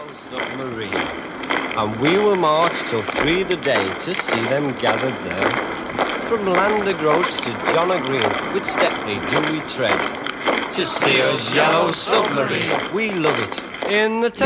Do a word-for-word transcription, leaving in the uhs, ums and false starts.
yellow submarine, and we will march till three the day to see them gathered there. From Land o' Groats to John o' Green, with Stepney do we tread, to see us yellow submarine, we love it, in the